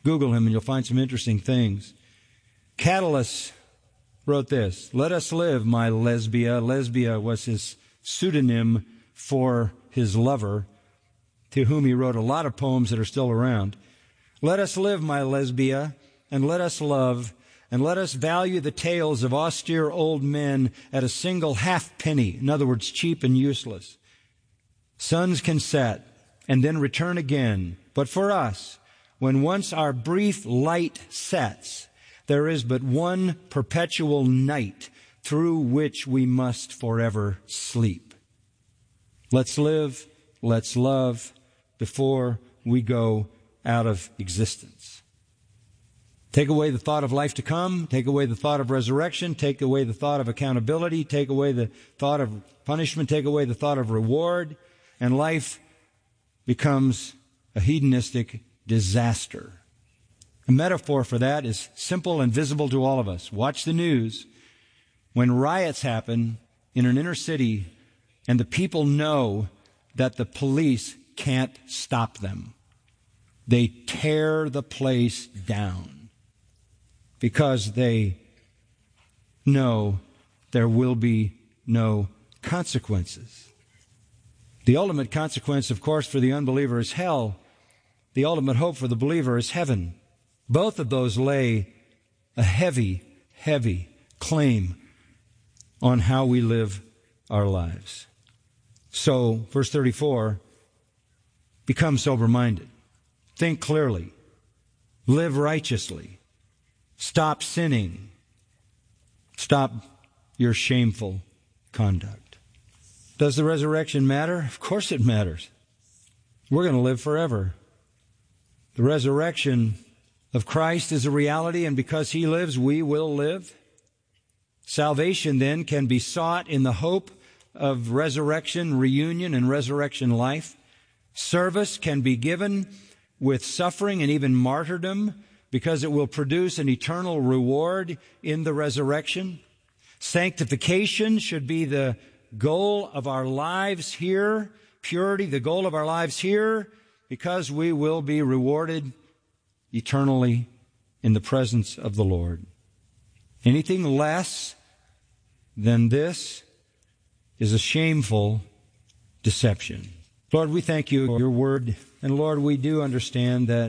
Google him and you'll find some interesting things. Catullus wrote this: "Let us live, my Lesbia." Lesbia was his pseudonym for his lover, to whom he wrote a lot of poems that are still around. "Let us live, my Lesbia, and let us love, and let us value the tales of austere old men at a single halfpenny," in other words, cheap and useless. "Suns can set and then return again, but for us, when once our brief light sets, there is but one perpetual night through which we must forever sleep. Let's live, let's love, before we go out of existence." Take away the thought of life to come, take away the thought of resurrection, take away the thought of accountability, take away the thought of punishment, take away the thought of reward, and life becomes a hedonistic disaster. A metaphor for that is simple and visible to all of us. Watch the news. When riots happen in an inner city and the people know that the police can't stop them, they tear the place down because they know there will be no consequences. The ultimate consequence, of course, for the unbeliever is hell. The ultimate hope for the believer is heaven. Both of those lay a heavy, heavy claim on how we live our lives. So, verse 34, become sober-minded. Think clearly. Live righteously. Stop sinning. Stop your shameful conduct. Does the resurrection matter? Of course it matters. We're going to live forever. The resurrection of Christ is a reality, and because He lives, we will live. Salvation, then, can be sought in the hope of resurrection, reunion, and resurrection life. Service can be given with suffering and even martyrdom because it will produce an eternal reward in the resurrection. Sanctification should be the goal of our lives here. Purity, the goal of our lives here, because we will be rewarded eternally in the presence of the Lord. Anything less than this is a shameful deception. Lord, we thank you for your word. And Lord, we do understand that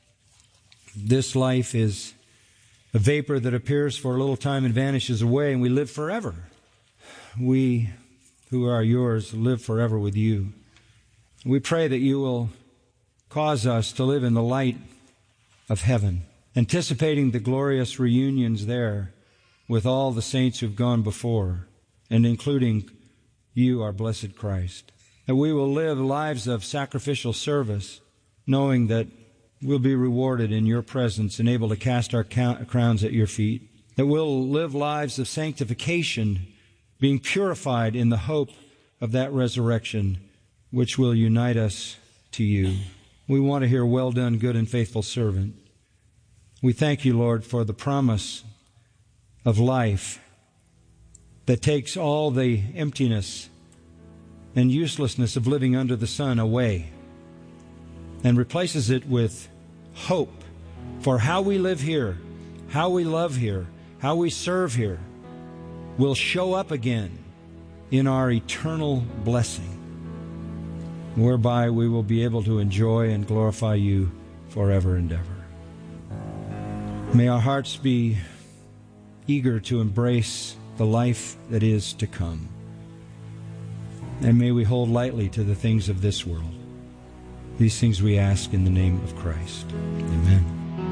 this life is a vapor that appears for a little time and vanishes away, and we live forever. We who are yours live forever with you. We pray that you will cause us to live in the light of heaven, anticipating the glorious reunions there with all the saints who've gone before, and including you, our blessed Christ. That we will live lives of sacrificial service, knowing that we'll be rewarded in your presence and able to cast our crowns at your feet. That we'll live lives of sanctification, being purified in the hope of that resurrection, which will unite us to you. We want to hear, "Well done, good and faithful servant." We thank you, Lord, for the promise of life that takes all the emptiness and uselessness of living under the sun away and replaces it with hope for how we live here, how we love here, how we serve here will show up again in our eternal blessing, whereby we will be able to enjoy and glorify you forever and ever. May our hearts be eager to embrace the life that is to come. And may we hold lightly to the things of this world. These things we ask in the name of Christ. Amen.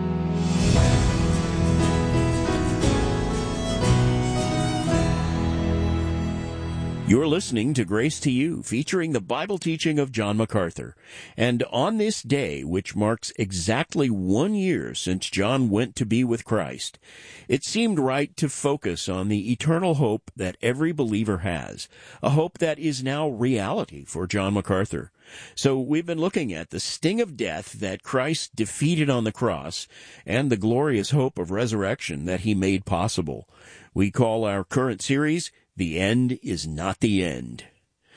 You're listening to Grace to You, featuring the Bible teaching of John MacArthur. And on this day, which marks exactly 1 year since John went to be with Christ, it seemed right to focus on the eternal hope that every believer has, a hope that is now reality for John MacArthur. So we've been looking at the sting of death that Christ defeated on the cross and the glorious hope of resurrection that he made possible. We call our current series, "The End is Not the End."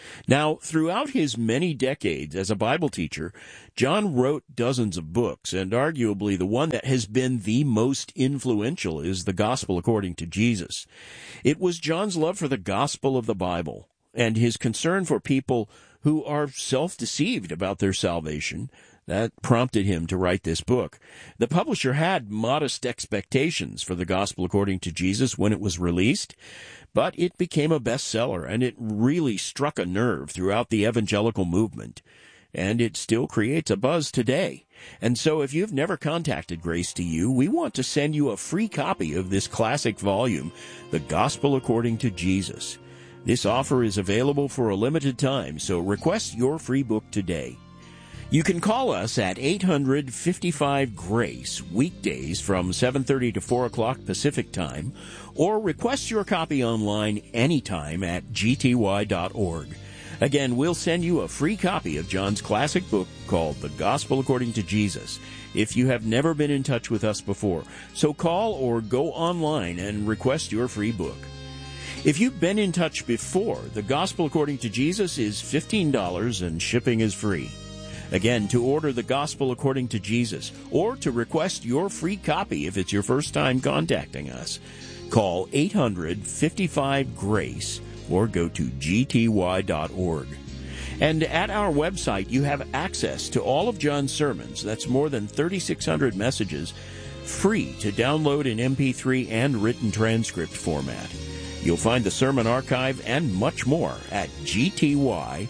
Now, throughout his many decades as a Bible teacher, John wrote dozens of books, and arguably the one that has been the most influential is The Gospel According to Jesus. It was John's love for the gospel of the Bible and his concern for people who are self-deceived about their salvation that prompted him to write this book. The publisher had modest expectations for The Gospel According to Jesus when it was released, but it became a bestseller, and it really struck a nerve throughout the evangelical movement. And it still creates a buzz today. And so if you've never contacted Grace to You, we want to send you a free copy of this classic volume, The Gospel According to Jesus. This offer is available for a limited time, so request your free book today. You can call us at 855-GRACE, weekdays from 7:30 to 4 o'clock Pacific Time, or request your copy online anytime at gty.org. Again, we'll send you a free copy of John's classic book called The Gospel According to Jesus if you have never been in touch with us before. So call or go online and request your free book. If you've been in touch before, The Gospel According to Jesus is $15 and shipping is free. Again, to order The Gospel According to Jesus or to request your free copy if it's your first time contacting us, call 855-GRACE or go to gty.org. And at our website, you have access to all of John's sermons. That's more than 3,600 messages, free to download in MP3 and written transcript format. You'll find the sermon archive and much more at gty.org.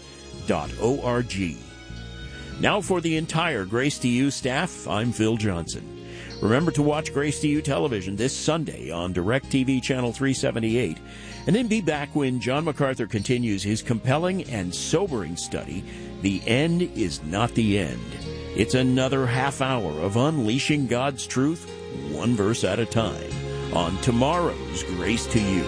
Now for the entire Grace to You staff, I'm Phil Johnson. Remember to watch Grace to You television this Sunday on DirecTV Channel 378, and then be back when John MacArthur continues his compelling and sobering study, The End is Not the End. It's another half hour of unleashing God's truth, one verse at a time, on tomorrow's Grace to You.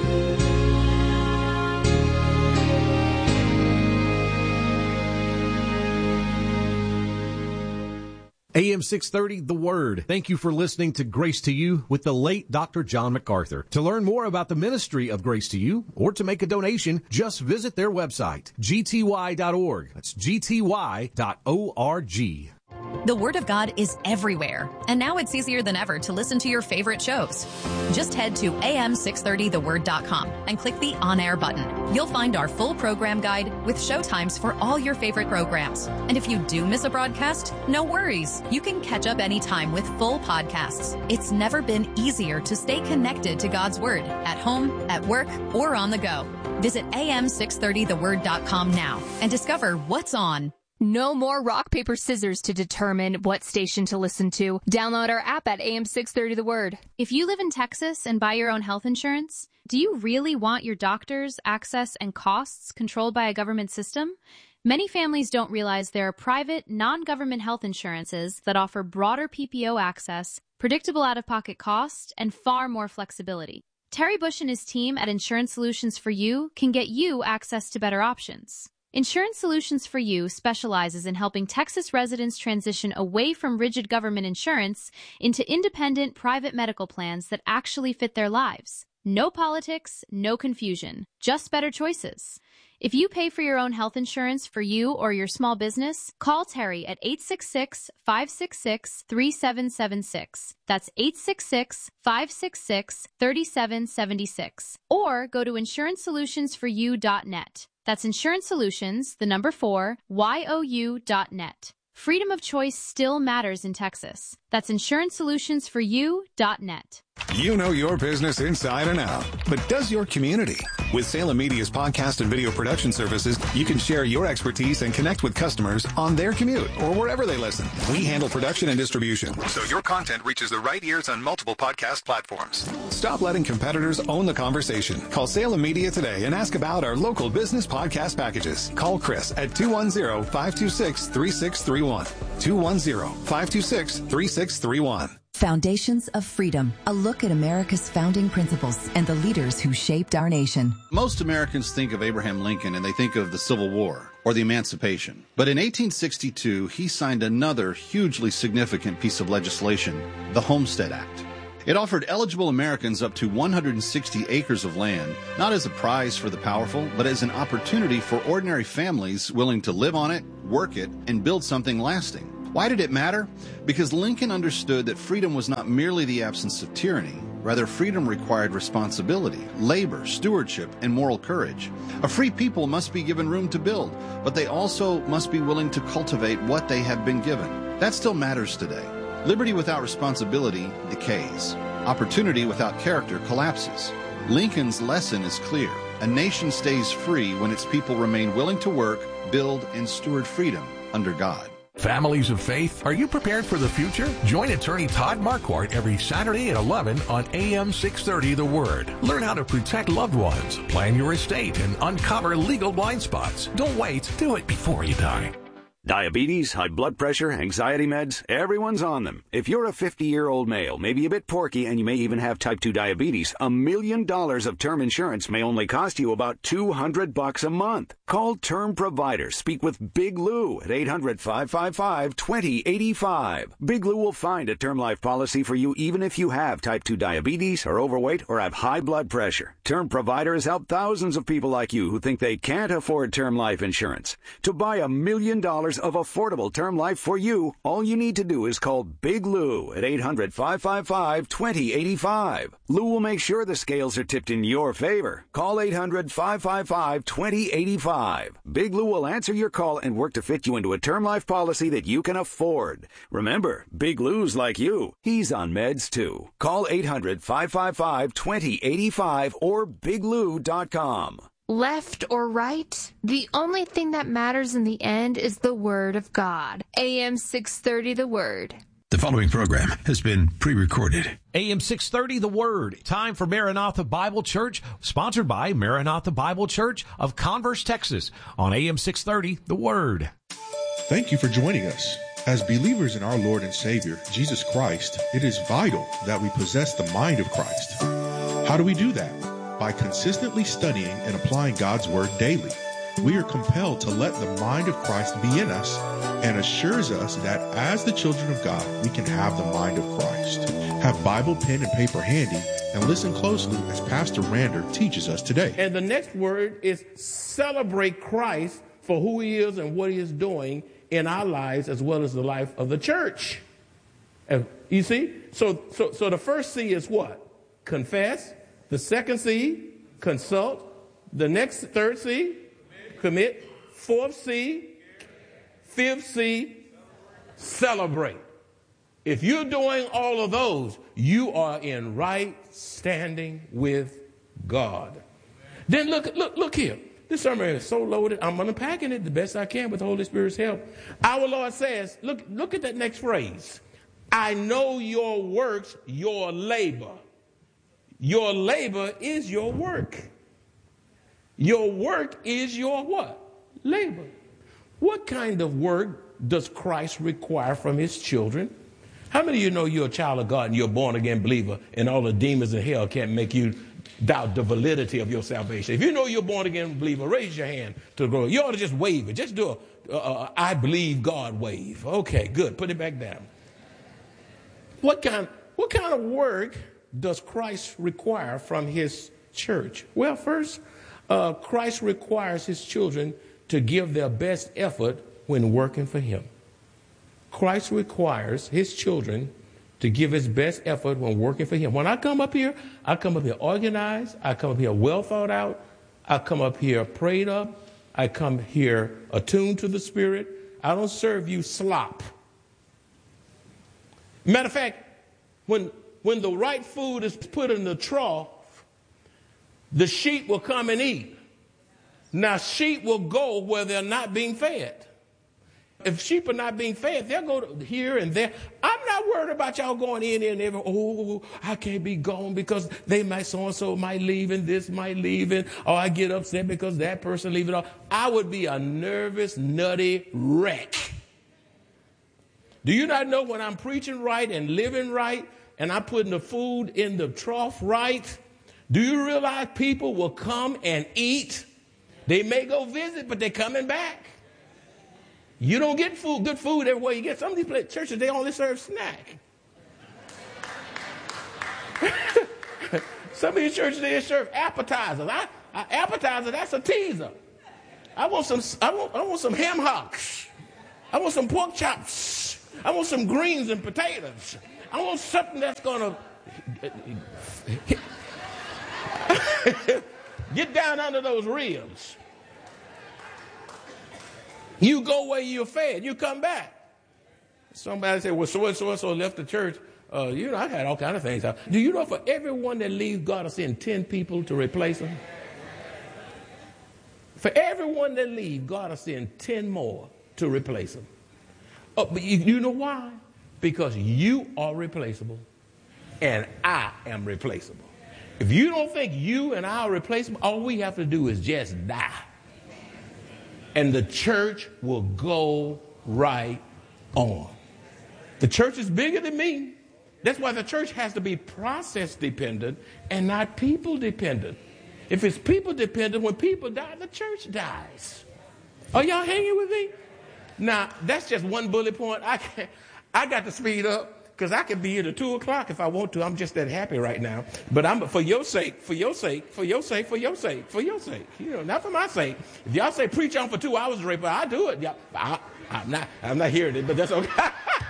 AM 630, The Word. Thank you for listening to Grace to You with the late Dr. John MacArthur. To learn more about the ministry of Grace to You or to make a donation, just visit their website, gty.org. That's gty.org. The Word of God is everywhere, and now it's easier than ever to listen to your favorite shows. Just head to am630theword.com and click the On Air button. You'll find our full program guide with show times for all your favorite programs. And if you do miss a broadcast, no worries. You can catch up anytime with full podcasts. It's never been easier to stay connected to God's Word at home, at work, or on the go. Visit am630theword.com now and discover what's on. No more rock, paper, scissors to determine what station to listen to. Download our app at AM630 The Word. If you live in Texas and buy your own health insurance, do you really want your doctors, access, and costs controlled by a government system? Many families don't realize there are private, non-government health insurances that offer broader PPO access, predictable out-of-pocket costs, and far more flexibility. Terry Bush and his team at Insurance Solutions for You can get you access to better options. Insurance Solutions for You specializes in helping Texas residents transition away from rigid government insurance into independent private medical plans that actually fit their lives. No politics, no confusion, just better choices. If you pay for your own health insurance for you or your small business, call Terry at 866-566-3776. That's 866-566-3776. Or go to insurancessolutionsforyou.net. That's Insurance Solutions, the number 4, YOU.net. Freedom of choice still matters in Texas. That's insurancessolutionsforyou.net. You know your business inside and out, but does your community? With Salem Media's podcast and video production services, you can share your expertise and connect with customers on their commute or wherever they listen. We handle production and distribution, so your content reaches the right ears on multiple podcast platforms. Stop letting competitors own the conversation. Call Salem Media today and ask about our local business podcast packages. Call Chris at 210-526-3631. 210-526-3631. Foundations of Freedom, a look at America's founding principles and the leaders who shaped our nation. Most Americans think of Abraham Lincoln and they think of the Civil War or the Emancipation. But in 1862, he signed another hugely significant piece of legislation, the Homestead Act. It offered eligible Americans up to 160 acres of land, not as a prize for the powerful, but as an opportunity for ordinary families willing to live on it, work it, and build something lasting. Why did it matter? Because Lincoln understood that freedom was not merely the absence of tyranny. Rather, freedom required responsibility, labor, stewardship, and moral courage. A free people must be given room to build, but they also must be willing to cultivate what they have been given. That still matters today. Liberty without responsibility decays. Opportunity without character collapses. Lincoln's lesson is clear. A nation stays free when its people remain willing to work, build, and steward freedom under God. Families of faith, are you prepared for the future? Join attorney Todd Marquardt every Saturday at 11 on AM 630 The Word. Learn how to protect loved ones, plan your estate, and uncover legal blind spots. Don't wait. Do it before you die. Diabetes, high blood pressure, anxiety meds, everyone's on them. If you're a 50-year-old male, maybe a bit porky, and you may even have type 2 diabetes, $1 million of term insurance may only cost you about $200 a month. Call Term Provider. Speak with Big Lou at 800-555-2085. Big Lou will find a term life policy for you even if you have type 2 diabetes, are overweight, or have high blood pressure. Term Provider has helped thousands of people like you who think they can't afford term life insurance. To buy $1 million of affordable term life for you, all you need to do is call Big Lou at 800-555-2085. Lou will make sure the scales are tipped in your favor. Call 800-555-2085. Big Lou will answer your call and work to fit you into a term life policy that you can afford. Remember, Big Lou's like you. He's on meds too. Call 800-555-2085 or biglou.com. Left or right, the only thing that matters in the end is the Word of God. AM 630 The Word. The following program has been pre-recorded. AM 630 The Word. Time for Maranatha Bible Church, sponsored by Maranatha Bible Church of Converse, Texas, on AM 630 The Word. Thank you for joining us. As believers in our Lord and Savior, Jesus Christ, it is vital that we possess the mind of Christ. How do we do that? By consistently studying and applying God's Word daily. We are compelled to let the mind of Christ be in us and assures us that as the children of God, we can have the mind of Christ. Have Bible, pen, and paper handy and listen closely as Pastor Rander teaches us today. And the next word is celebrate Christ for who he is and what he is doing in our lives as well as the life of the church. And you see? So the first C is what? Confess. The second C, consult. The third C, commit. Fourth C, fifth C, celebrate. If you're doing all of those, you are in right standing with God. Then look here. This sermon is so loaded. I'm unpacking it the best I can with the Holy Spirit's help. Our Lord says, look at that next phrase. I know your works, your labor. Your labor is your work. Your work is your what? Labor. What kind of work does Christ require from his children? How many of you know you're a child of God and you're a born-again believer and all the demons in hell can't make you doubt the validity of your salvation? If you know you're a born-again believer, raise your hand to the glory. You ought to just wave it. Just do a I believe God wave. Okay, good. Put it back down. What kind of work does Christ require from his church? Well, first, Christ requires his children to give their best effort when working for him. Christ requires his children to give his best effort when working for him. When I come up here organized. I come up here well thought out. I come up here prayed up. I come here attuned to the Spirit. I don't serve you slop. Matter of fact, when the right food is put in the trough, the sheep will come and eat. Now, sheep will go where they're not being fed. If sheep are not being fed, they'll go here and there. I'm not worried about y'all going in and every, I can't be gone because so-and-so might leave and this might leave and, I get upset because that person leave it all. I would be a nervous, nutty wreck. Do you not know when I'm preaching right and living right and I'm putting the food in the trough right, do you realize people will come and eat? They may go visit, but they're coming back. You don't get good food everywhere you get. Some of these churches, they only serve snack. Some of these churches, they serve appetizers. Appetizer, that's a teaser. I want some ham hocks. I want some pork chops. I want some greens and potatoes. I want something that's going to get down under those ribs. You go where you're fed. You come back. Somebody said, well, so-and-so left the church. I've had all kinds of things. Do you know for everyone that leaves, God will send 10 people to replace them? For everyone that leaves, God will send 10 more to replace them. But you know why? Because you are replaceable and I am replaceable. If you don't think you and I are replaceable, all we have to do is just die. And the church will go right on. The church is bigger than me. That's why the church has to be process dependent and not people dependent. If it's people dependent, when people die, the church dies. Are y'all hanging with me? Now, that's just one bullet point. I got to speed up because I can be here to 2 o'clock if I want to. I'm just that happy right now. But I'm for your sake, for your sake, for your sake, for your sake, for your sake. Not for my sake. If y'all say preach on for 2 hours, but I do it. I'm not hearing it, but that's okay.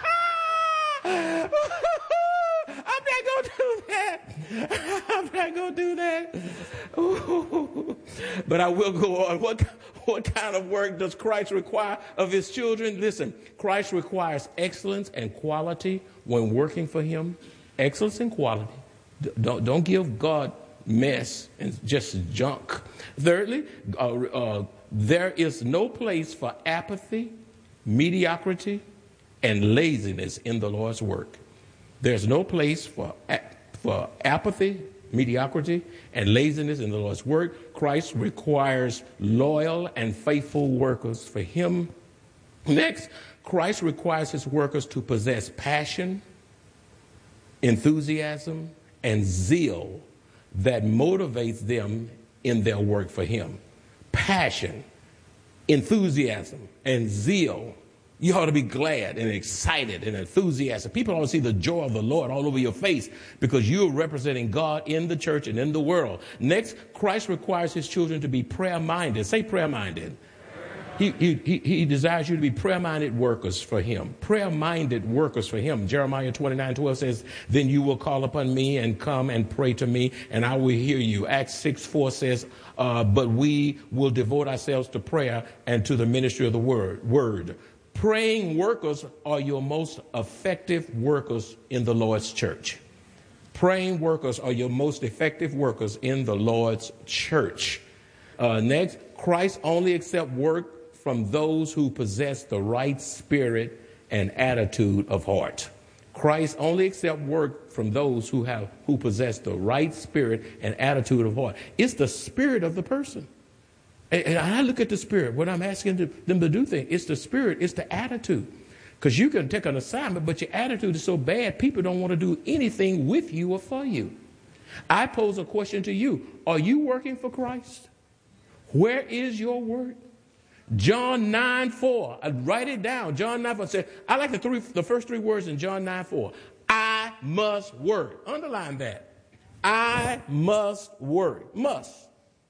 I'm not going to do that. Ooh. But I will go on. What kind of work does Christ require of his children? Listen, Christ requires excellence and quality when working for him. Excellence and quality. Don't give God mess and just junk. Thirdly, there is no place for apathy, mediocrity, and laziness in the Lord's work. There's no place for apathy, mediocrity, and laziness in the Lord's work. Christ requires loyal and faithful workers for him. Next, Christ requires his workers to possess passion, enthusiasm, and zeal that motivates them in their work for him. Passion, enthusiasm, and zeal. You ought to be glad and excited and enthusiastic. People ought to see the joy of the Lord all over your face because you're representing God in the church and in the world. Next, Christ requires his children to be prayer-minded. Say prayer-minded. He desires you to be prayer-minded workers for him. Prayer-minded workers for him. Jeremiah 29:12 says, then you will call upon me and come and pray to me, and I will hear you. Acts 6:4 says, but we will devote ourselves to prayer and to the ministry of the word. Praying workers are your most effective workers in the Lord's church. Praying workers are your most effective workers in the Lord's church. Next, Christ only accepts work from those who possess the right spirit and attitude of heart. Christ only accepts work from those who possess the right spirit and attitude of heart. It's the spirit of the person. And I look at the spirit, what I'm asking them to do things. It's the spirit, it's the attitude. Because you can take an assignment, but your attitude is so bad, people don't want to do anything with you or for you. I pose a question to you. Are you working for Christ? Where is your work? John 9:4. I write it down. John 9:4 says, I like the first 3 words in John 9:4. I must work. Underline that. I must work. Must.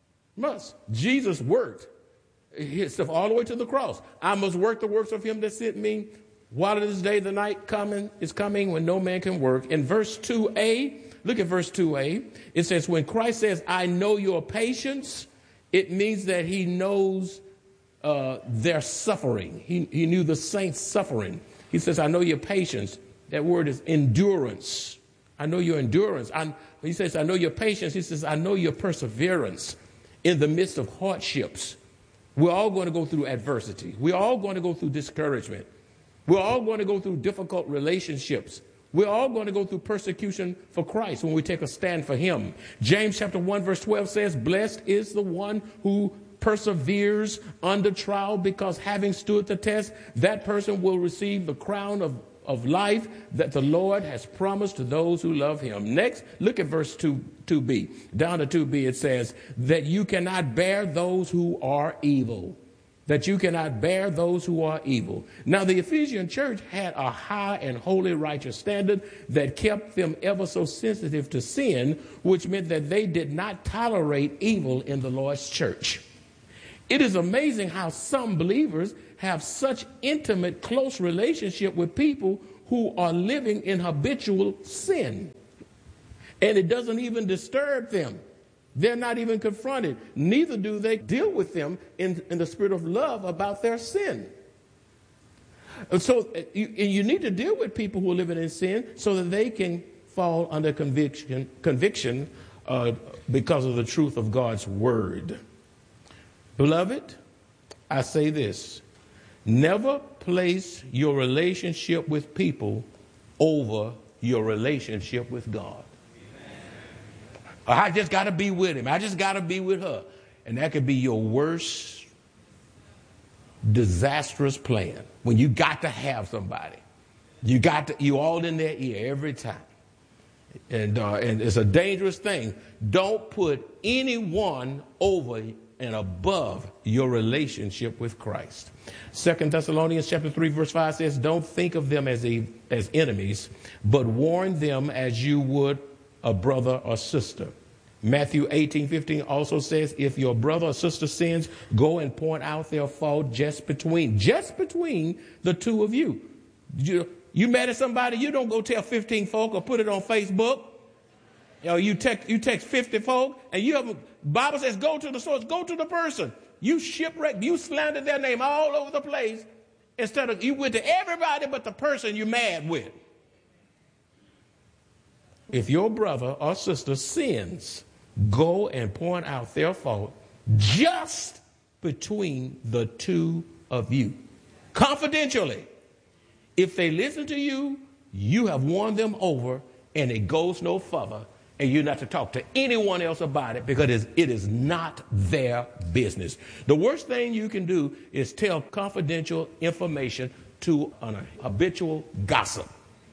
Jesus worked his stuff all the way to the cross. I must work the works of him that sent me. While this day the night is coming when no man can work. In verse 2a, look at verse 2a. It says, when Christ says, I know your patience, it means that he knows their suffering. He knew the saints' suffering. He says, I know your patience. That word is endurance. I know your endurance. He says, I know your patience. He says, I know your perseverance. In the midst of hardships, we're all going to go through adversity. We're all going to go through discouragement. We're all going to go through difficult relationships. We're all going to go through persecution for Christ when we take a stand for him. James chapter 1 verse 12 says, blessed is the one who perseveres under trial, because having stood the test, that person will receive the crown of life that the Lord has promised to those who love him. Next, look at verse 2b. Down to 2b, it says that you cannot bear those who are evil. that you cannot bear those who are evil. Now the Ephesian church had a high and holy righteous standard that kept them ever so sensitive to sin, which meant that they did not tolerate evil in the Lord's church. It is amazing how some believers have such intimate, close relationship with people who are living in habitual sin. And it doesn't even disturb them. They're not even confronted. Neither do they deal with them in the spirit of love about their sin. And so you need to deal with people who are living in sin so that they can fall under conviction because of the truth of God's word. Beloved, I say this. Never place your relationship with people over your relationship with God. I just got to be with him. I just got to be with her. And that could be your worst disastrous plan. When you got to have somebody. You all in their ear every time. And it's a dangerous thing. Don't put anyone over and above your relationship with Christ. 2 Thessalonians chapter 3 verse 5 says, don't think of them as enemies, but warn them as you would a brother or sister. Matthew 18:15 also says, if your brother or sister sins, go and point out their fault just between the two of you. You mad at somebody, you don't go tell 15 folk or put it on Facebook. You text 50 folk, and Bible says go to the source, go to the person. You shipwrecked, you slandered their name all over the place. Instead of you went to everybody but the person you're mad with. If your brother or sister sins, go and point out their fault just between the two of you. Confidentially. If they listen to you, you have won them over, and it goes no further, and you're not to talk to anyone else about it because it is not their business. The worst thing you can do is tell confidential information to an habitual gossip.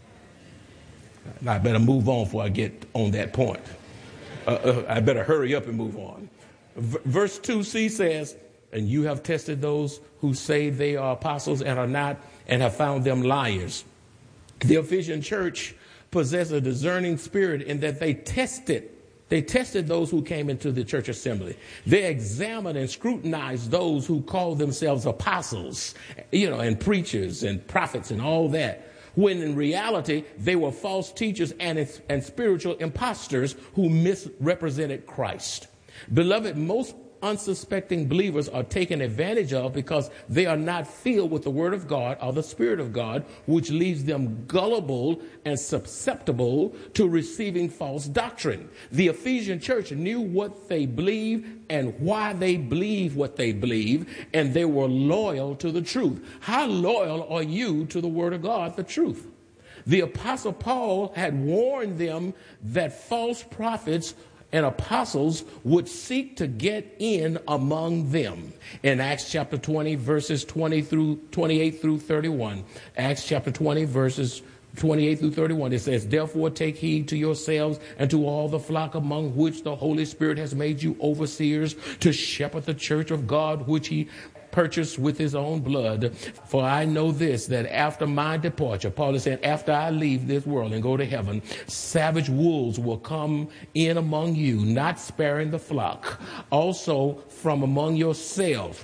I better move on before I get on that point. I better hurry up and move on. Verse 2c says, and you have tested those who say they are apostles and are not, and have found them liars. The Ephesian church possessed a discerning spirit in that they tested those who came into the church assembly. They examined and scrutinized those who called themselves apostles, and preachers and prophets and all that, when in reality they were false teachers and spiritual imposters who misrepresented Christ. Beloved, most unsuspecting believers are taken advantage of because they are not filled with the Word of God or the Spirit of God, which leaves them gullible and susceptible to receiving false doctrine. The Ephesian church knew what they believed and why they believe what they believe, and they were loyal to the truth. How loyal are you to the Word of God, the truth? The Apostle Paul had warned them that false prophets and apostles would seek to get in among them. In Acts chapter 20, verses 28 through 31. Acts chapter 20, verses 28 through 31. It says, therefore take heed to yourselves and to all the flock among which the Holy Spirit has made you overseers to shepherd the church of God, which he purchased with his own blood. For I know this, that after my departure, Paul is saying, after I leave this world and go to heaven, savage wolves will come in among you, not sparing the flock. Also from among yourselves,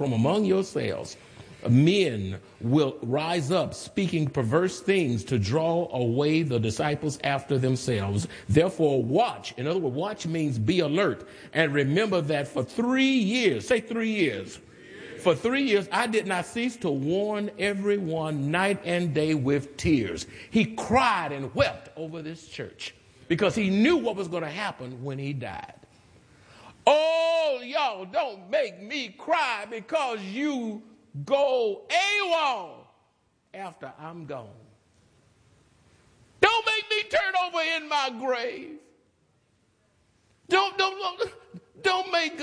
men will rise up speaking perverse things to draw away the disciples after themselves. Therefore watch. In other words, watch means be alert. And remember that for 3 years, say 3 years. For 3 years, I did not cease to warn everyone night and day with tears. He cried and wept over this church because he knew what was going to happen when he died. Oh, y'all, don't make me cry because you go AWOL after I'm gone. Don't make me turn over in my grave. Don't make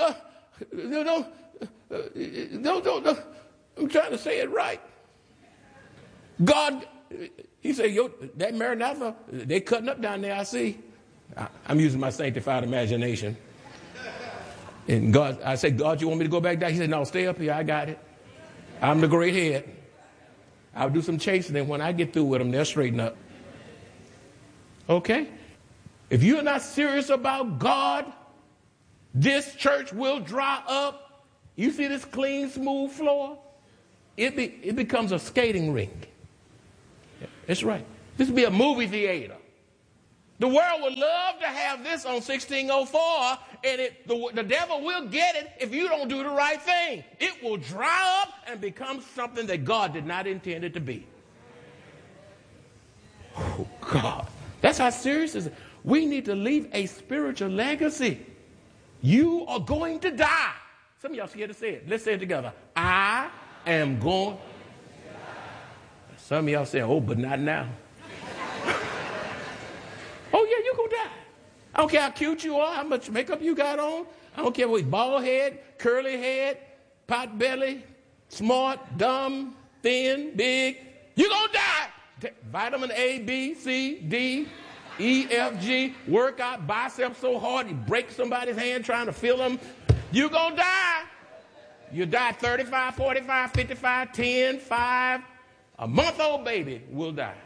I'm trying to say it right. God, he said, that Maranatha, they cutting up down there, I see. I'm using my sanctified imagination. And God, I said, God, you want me to go back down? He said, no, stay up here. I got it. I'm the great head. I'll do some chastening. When I get through with them, they'll straighten up. Okay? If you're not serious about God, this church will dry up. You see this clean, smooth floor? It becomes a skating rink. That's right. This would be a movie theater. The world would love to have this on 1604, and the devil will get it if you don't do the right thing. It will dry up and become something that God did not intend it to be. Oh, God. That's how serious it is. We need to leave a spiritual legacy. You are going to die. Some of y'all scared to say it. Let's say it together. I am going. Some of y'all say, oh, but not now. Oh, yeah, you're going to die. I don't care how cute you are, how much makeup you got on. I don't care what bald head, curly head, pot belly, smart, dumb, thin, big. You're going to die. Vitamin A, B, C, D, E, F, G. Work out, biceps so hard you break somebody's hand trying to fill them. You're going to die. You die 35, 45, 55, 10, 5. A month-old baby will die.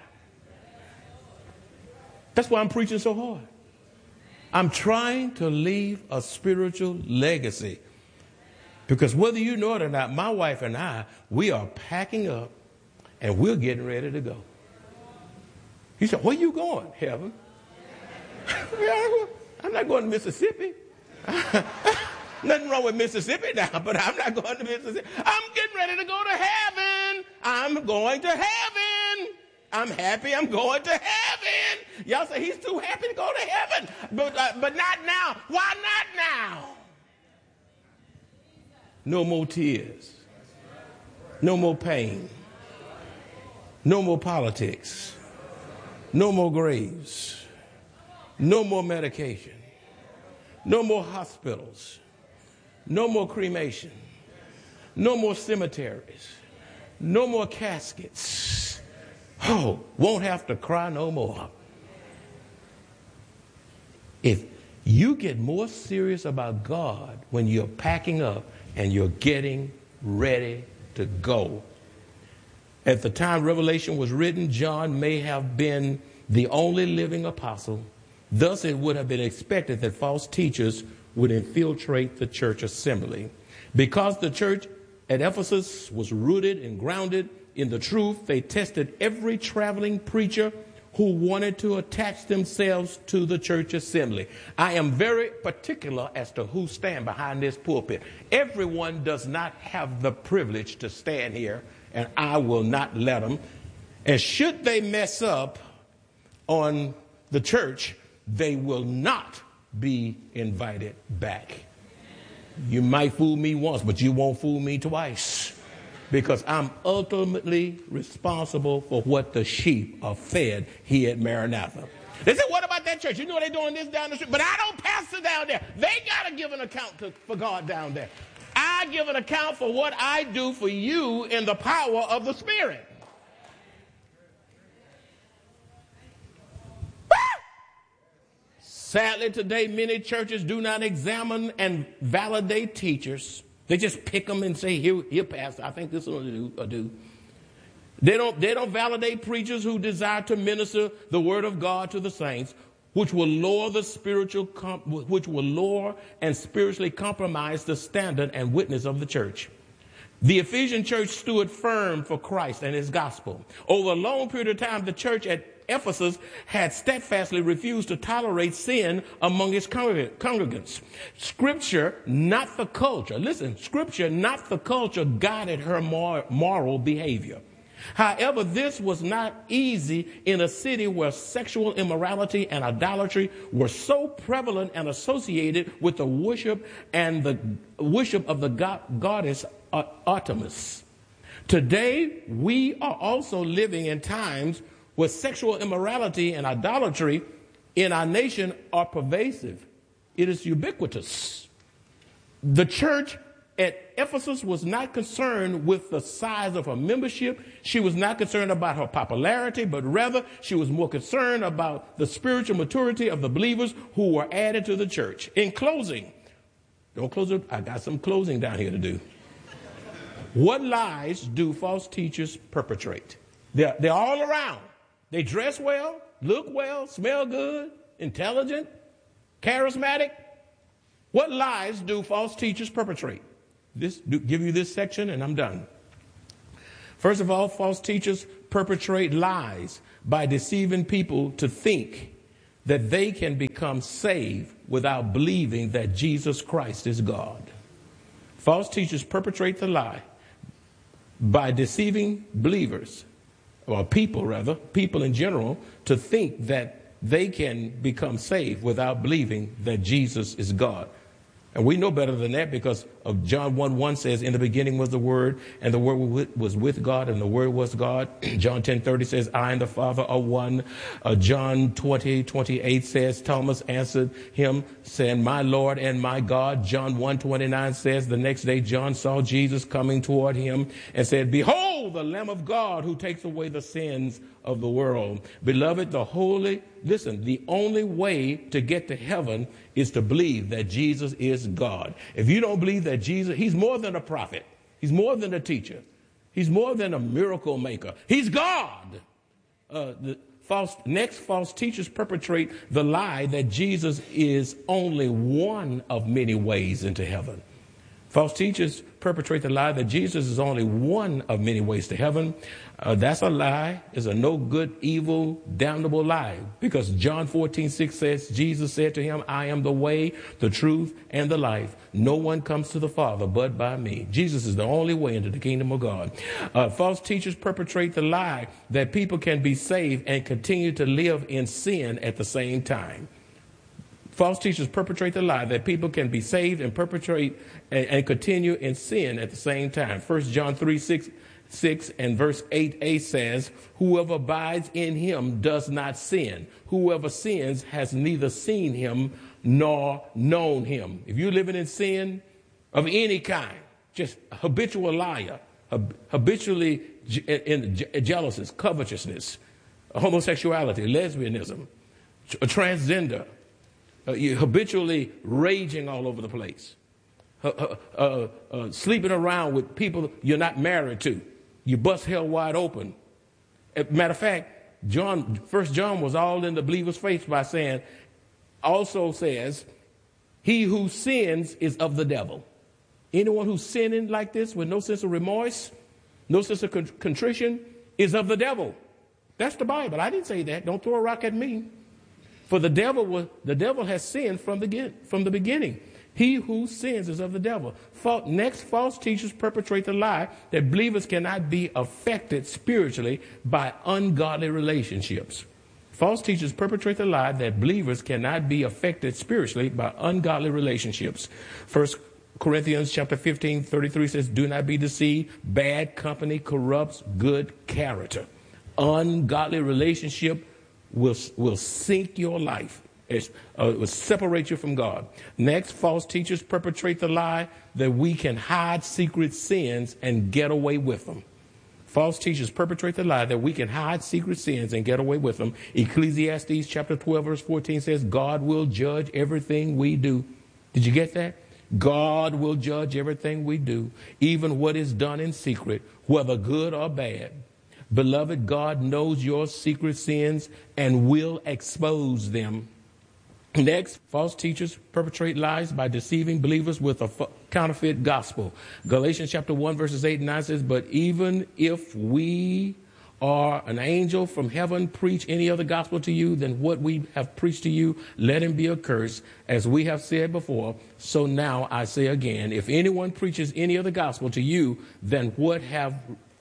That's why I'm preaching so hard. I'm trying to leave a spiritual legacy. Because whether you know it or not, my wife and I, we are packing up and we're getting ready to go. He said, where you going, Heaven? I'm not going to Mississippi. Nothing wrong with Mississippi now, but I'm not going to Mississippi. I'm getting ready to go to heaven. I'm going to heaven. I'm happy I'm going to heaven. Y'all say he's too happy to go to heaven. But not now. Why not now? No more tears. No more pain. No more politics. No more graves. No more medication. No more hospitals. No more cremation. No more cemeteries. No more caskets. Oh, won't have to cry no more. If you get more serious about God when you're packing up and you're getting ready to go. At the time Revelation was written, John may have been the only living apostle. Thus, it would have been expected that false teachers would infiltrate the church assembly. Because the church at Ephesus was rooted and grounded in the truth, they tested every traveling preacher who wanted to attach themselves to the church assembly. I am very particular as to who stand behind this pulpit. Everyone does not have the privilege to stand here, and I will not let them. And should they mess up on the church, they will not be invited back. You might fool me once, but you won't fool me twice. Because I'm ultimately responsible for what the sheep are fed here at Maranatha. They said, what about that church? You know they're doing this down the street, but I don't pastor down there. They got to give an account for God down there. I give an account for what I do for you in the power of the Spirit. Sadly, today, many churches do not examine and validate teachers. They just pick them and say, here, pastor, I think this will do. They don't validate preachers who desire to minister the word of God to the saints, which will lower and spiritually compromise the standard and witness of the church. The Ephesian church stood firm for Christ and his gospel. Over a long period of time, the church at Ephesus had steadfastly refused to tolerate sin among its congregants. Scripture, not the culture. Listen, Scripture, not the culture, guided her moral behavior. However, this was not easy in a city where sexual immorality and idolatry were so prevalent and associated with the worship of the goddess Artemis. Today, we are also living in times where sexual immorality and idolatry in our nation are pervasive. It is ubiquitous. The church at Ephesus was not concerned with the size of her membership. She was not concerned about her popularity, but rather she was more concerned about the spiritual maturity of the believers who were added to the church. In closing, don't close it. I got some closing down here to do. What lies do false teachers perpetrate? They're all around. They dress well, look well, smell good, intelligent, charismatic. What lies do false teachers perpetrate? Give you this section and I'm done. First of all, false teachers perpetrate lies by deceiving people to think that they can become saved without believing that Jesus Christ is God. False teachers perpetrate the lie by deceiving believers, or people in general, to think that they can become saved without believing that Jesus is God. And we know better than that because of John 1:1 says, in the beginning was the Word, and the Word was with God, and the Word was God. John 10:30 says, I and the Father are one. John 20:28 says, Thomas answered him, saying, my Lord and my God. John 1:29 says, the next day John saw Jesus coming toward him and said, behold, the Lamb of God who takes away the sins of the world. Beloved, the only way to get to heaven is to believe that Jesus is God. If you don't believe that Jesus, he's more than a prophet. He's more than a teacher. He's more than a miracle maker. He's God. False teachers perpetrate the lie that Jesus is only one of many ways into heaven. False teachers perpetrate the lie that Jesus is only one of many ways to heaven. That's a lie. It's a no good, evil, damnable lie. Because John 14:6 says, Jesus said to him, I am the way, the truth, and the life. No one comes to the Father but by me. Jesus is the only way into the kingdom of God. False teachers perpetrate the lie that people can be saved and continue to live in sin at the same time. False teachers perpetrate the lie that people can be saved and perpetrate and continue in sin at the same time. 1 John 3:6 and verse 8a says, whoever abides in him does not sin. Whoever sins has neither seen him nor known him. If you're living in sin of any kind, just a habitual liar, habitually in jealousy, covetousness, homosexuality, lesbianism, a transgender, you're habitually raging all over the place, sleeping around with people you're not married to. You bust hell wide open. Matter of fact, 1 John was all in the believer's face by saying, also says, he who sins is of the devil. Anyone who's sinning like this with no sense of remorse, no sense of contrition, is of the devil. That's the Bible. I didn't say that. Don't throw a rock at me. For the devil has sinned from the beginning. He who sins is of the devil. Next, false teachers perpetrate the lie that believers cannot be affected spiritually by ungodly relationships. False teachers perpetrate the lie that believers cannot be affected spiritually by ungodly relationships. 1 Corinthians chapter 15:33 says, do not be deceived. Bad company corrupts good character. Ungodly relationship will sink your life. It will separate you from God. Next, false teachers perpetrate the lie that we can hide secret sins and get away with them. False teachers perpetrate the lie that we can hide secret sins and get away with them. Ecclesiastes chapter 12 verse 14 says, God will judge everything we do. Did you get that? God will judge everything we do, even what is done in secret, whether good or bad. Beloved, God knows your secret sins and will expose them. Next, false teachers perpetrate lies by deceiving believers with a counterfeit gospel. Galatians chapter 1 verses 8 and 9 says, but even if we or an angel from heaven preach any other gospel to you than what we have preached to you, let him be accursed. As we have said before, so now I say again, if anyone preaches any other gospel to you than what have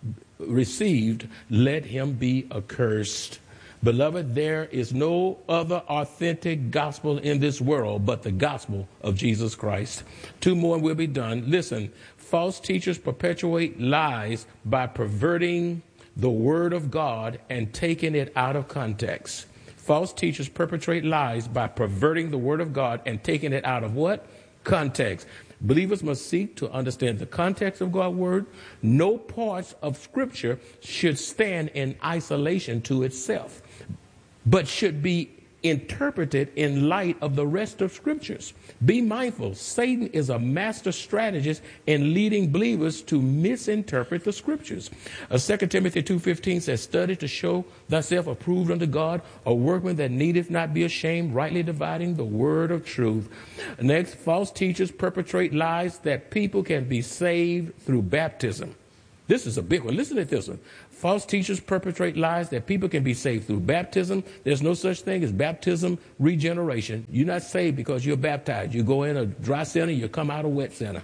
received, let him be accursed. Beloved, there is no other authentic gospel in this world but the gospel of Jesus Christ. 2 more and we'll be done. Listen, false teachers perpetuate lies by perverting the word of God and taking it out of context. False teachers perpetrate lies by perverting the word of God and taking it out of what? Context. Believers must seek to understand the context of God's word. No parts of Scripture should stand in isolation to itself, but should be interpreted in light of the rest of scriptures. Be mindful, Satan is a master strategist in leading believers to misinterpret the scriptures. 2 Timothy 2:15 says, study to show thyself approved unto God, a workman that needeth not be ashamed, rightly dividing the word of truth. Next, false teachers perpetrate lies that people can be saved through baptism. This is a big one. Listen to this one. False teachers perpetrate lies that people can be saved through baptism. There's no such thing as baptism regeneration. You're not saved because you're baptized. You go in a dry center, you come out a wet center.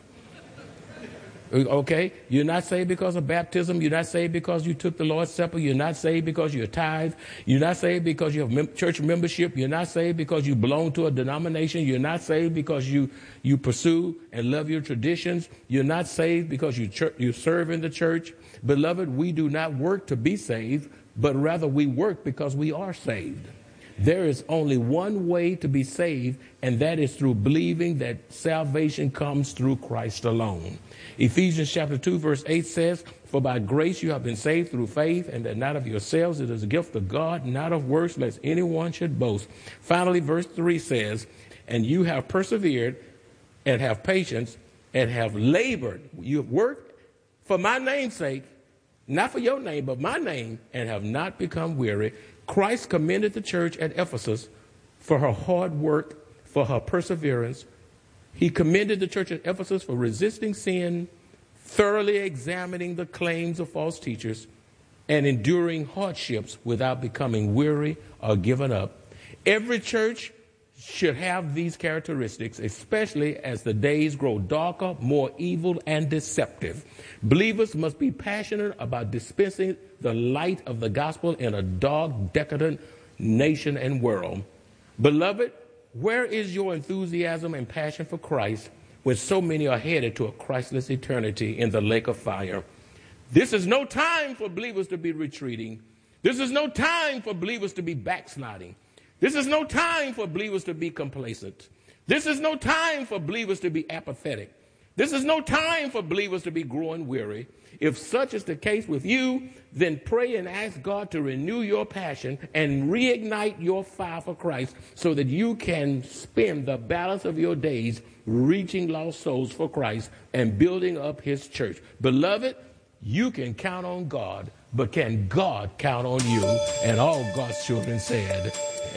Okay? You're not saved because of baptism. You're not saved because you took the Lord's Supper. You're not saved because you're tithe. You're not saved because you have church membership. You're not saved because you belong to a denomination. You're not saved because you pursue and love your traditions. You're not saved because you serve in the church. Beloved, we do not work to be saved, but rather we work because we are saved. There is only one way to be saved, and that is through believing that salvation comes through Christ alone. Ephesians chapter 2 verse 8 says, for by grace you have been saved through faith, and that not of yourselves, it is a gift of God, not of works, lest anyone should boast. Finally, verse 3 says, and you have persevered and have patience and have labored. You have worked for my name's sake, not for your name, but my name, and have not become weary. Christ commended the church at Ephesus for her hard work, for her perseverance. He commended the church at Ephesus for resisting sin, thoroughly examining the claims of false teachers, and enduring hardships without becoming weary or giving up. Every church should have these characteristics, especially as the days grow darker, more evil, and deceptive. Believers must be passionate about dispensing the light of the gospel in a dark, decadent nation and world. Beloved, where is your enthusiasm and passion for Christ when so many are headed to a Christless eternity in the lake of fire? This is no time for believers to be retreating. This is no time for believers to be backsliding. This is no time for believers to be complacent. This is no time for believers to be apathetic. This is no time for believers to be growing weary. If such is the case with you, then pray and ask God to renew your passion and reignite your fire for Christ so that you can spend the balance of your days reaching lost souls for Christ and building up his church. Beloved, you can count on God, but can God count on you? And all God's children said,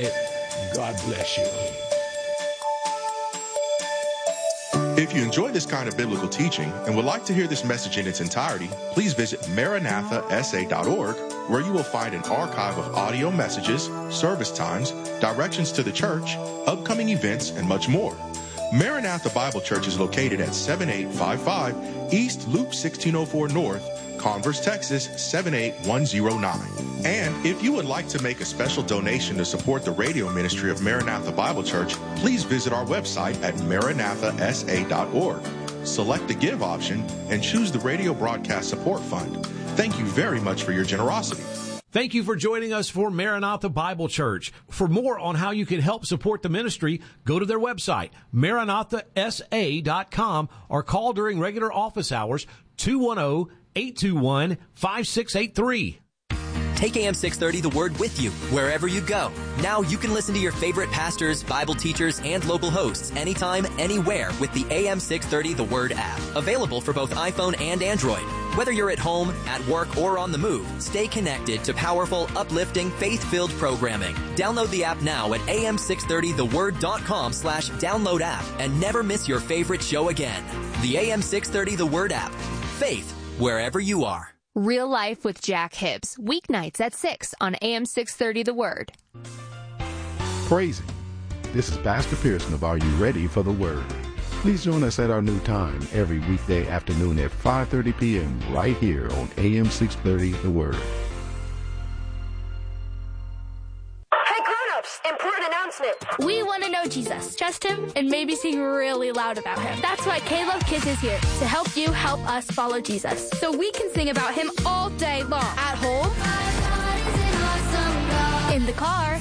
God bless you. If you enjoy this kind of biblical teaching and would like to hear this message in its entirety, please visit MaranathaSA.org, where you will find an archive of audio messages, service times, directions to the church, upcoming events, and much more. Maranatha Bible Church is located at 7855 East Loop 1604 North, Converse, Texas 78109. And if you would like to make a special donation to support the radio ministry of Maranatha Bible Church, please visit our website at MaranathaSA.org. Select the Give option and choose the Radio Broadcast Support Fund. Thank you very much for your generosity. Thank you for joining us for Maranatha Bible Church. For more on how you can help support the ministry, go to their website, MaranathaSA.com, or call during regular office hours, 210-821-5683. Take AM 630 The Word with you wherever you go. Now you can listen to your favorite pastors, Bible teachers, and local hosts anytime, anywhere with the AM 630 The Word app. Available for both iPhone and Android. Whether you're at home, at work, or on the move, stay connected to powerful, uplifting, faith-filled programming. Download the app now at am630theword.com/download app and never miss your favorite show again. The AM 630 The Word app. Faith wherever you are. Real Life with Jack Hibbs, weeknights at 6 on AM 630 The Word. Praise Him. This is Pastor Pearson of Are You Ready for the Word? Please join us at our new time every weekday afternoon at 5:30 p.m. right here on AM 630 The Word. Hey grown-ups, important announcement. We want to know Jesus, trust Him, and maybe sing really loud about Him. That's why K-Love Kids is here to help you help us follow Jesus. So we can sing about Him all day long. At home, in the car,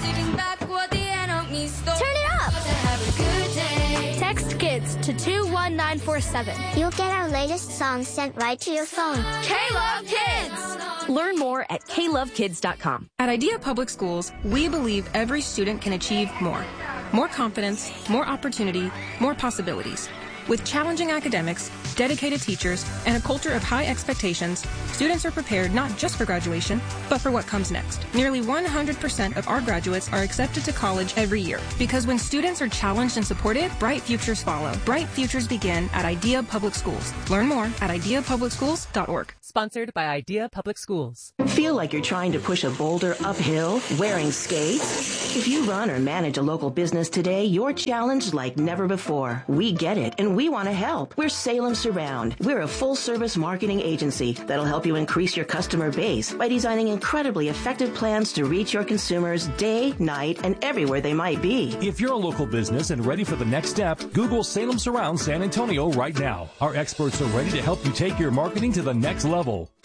turn it up. Text kids to 21947. You'll get our latest songs sent right to your phone. K-Love Kids! Learn more at klovekids.com. At Idea Public Schools, we believe every student can achieve more. More confidence, more opportunity, more possibilities. With challenging academics, dedicated teachers, and a culture of high expectations, students are prepared not just for graduation, but for what comes next. Nearly 100% of our graduates are accepted to college every year. Because when students are challenged and supported, bright futures follow. Bright futures begin at Idea Public Schools. Learn more at ideapublicschools.org. Sponsored by Idea Public Schools. Feel like you're trying to push a boulder uphill wearing skates? If you run or manage a local business today, you're challenged like never before. We get it, and we want to help. We're Salem Surround. We're a full-service marketing agency that'll help you increase your customer base by designing incredibly effective plans to reach your consumers day, night, and everywhere they might be. If you're a local business and ready for the next step, Google Salem Surround San Antonio right now. Our experts are ready to help you take your marketing to the next level.